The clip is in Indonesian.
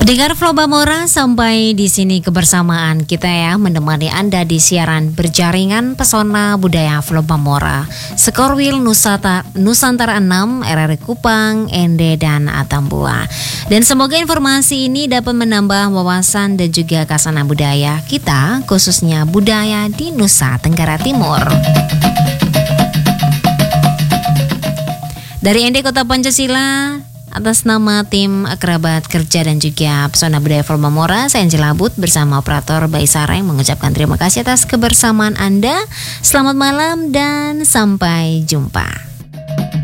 Pendengar Flobamora, sampai di sini kebersamaan kita ya, menemani Anda di siaran berjaringan Pesona Budaya Flobamora, Skorwil Nusantara 6, RRI Kupang, Ende dan Atambua. Dan semoga informasi ini dapat menambah wawasan dan juga khasana budaya kita, khususnya budaya di Nusa Tenggara Timur. Dari Ende Kota Pancasila, atas nama tim kerabat kerja dan juga Pesona Budaya Flobamora, saya Angela But bersama operator Bayi Sareng mengucapkan terima kasih atas kebersamaan Anda. Selamat malam dan sampai jumpa.